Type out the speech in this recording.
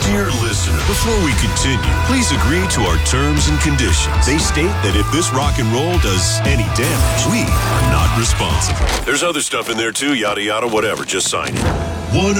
Dear listener, before we continue, please agree to our terms and conditions. They state that if this rock and roll does any damage, we are not responsible. There's other stuff in there too, yada yada, whatever. Just sign it.